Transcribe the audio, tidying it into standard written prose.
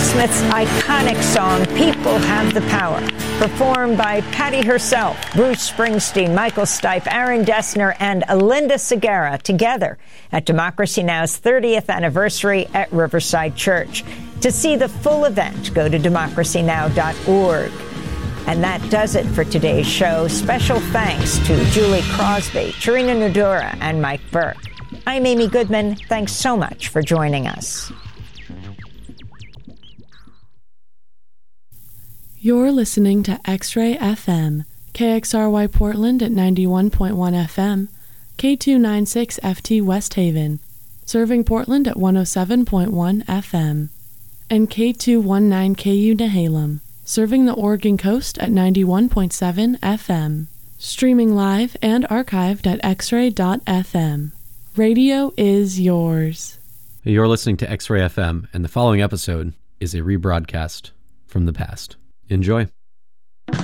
Smith's iconic song, People Have the Power, performed by Patti herself, Bruce Springsteen, Michael Stipe, Aaron Dessner, and Linda Segarra together at Democracy Now!'s 30th anniversary at Riverside Church. To see the full event, go to democracynow.org. And that does it for today's show. Special thanks to Julie Crosby, Tarina Nudura, and Mike Burke. I'm Amy Goodman. Thanks so much for joining us. You're listening to X-Ray FM, KXRY Portland at 91.1 FM, K296 FT West Haven, serving Portland at 107.1 FM, and K219KU Nehalem, serving the Oregon coast at 91.7 FM. Streaming live and archived at xray.fm. Radio is yours. You're listening to X-Ray FM, and the following episode is a rebroadcast from the past. Enjoy.